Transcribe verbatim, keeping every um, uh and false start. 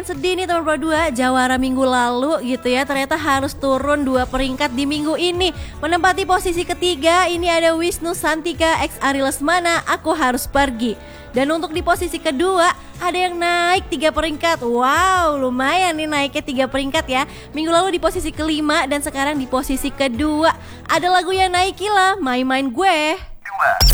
lumayan sedih nih teman berdua. Jawara minggu lalu gitu ya, ternyata harus turun dua peringkat di minggu ini. Menempati posisi ketiga, ini ada Wisnu Santika X Ari Lesmana, Aku Harus Pergi. Dan untuk di posisi kedua, ada yang naik tiga peringkat. Wow, lumayan nih naiknya tiga peringkat ya. Minggu lalu di posisi kelima dan sekarang di posisi kedua. Ada lagu yang naik gila, Main Main Gue.